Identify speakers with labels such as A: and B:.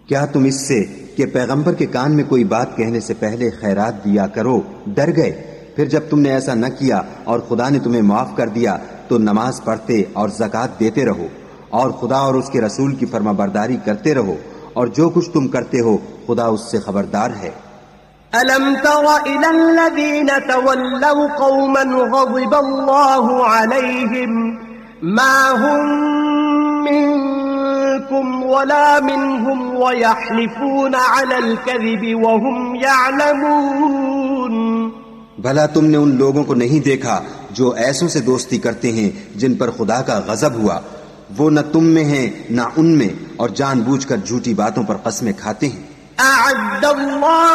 A: क्या तुम इससे कि पैगंबर के कान में कोई बात कहने से पहले खैरात दिया करो डर गए? फिर जब तुमने ऐसा न किया और खुदा ने तुम्हें माफ कर दिया तो नमाज पढ़ते और ज़कात देते रहो और खुदा और उसके रसूल की फर्माबरदारी करते रहो, और जो कुछ तुम करते हो खुदा उससे खबरदार है।
B: अलम तरा इलल्लज़ीन तवल्लव कौमन ग़ज़िबल्लाहु अलैहिम मा हुम मिनकुम वला मिनहुम वयहलिफून अलल कज़िबि वहुम यअलमून।
A: भला तुमने उन लोगों को नहीं देखा जो ऐसों से दोस्ती करते हैं जिन पर खुदा का गजब हुआ? वो न तुम में हैं न उनमें, और जानबूझकर झूठी बातों पर कसमें खाते हैं।